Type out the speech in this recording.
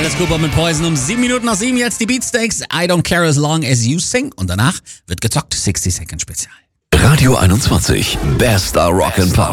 Alice Cooper mit Poison um 7 Minuten nach 7. Jetzt die Beatsteaks. I don't care as long as you sing. Und danach wird gezockt. 60 Second Spezial. Radio 21. Bester Rock'n'Pop.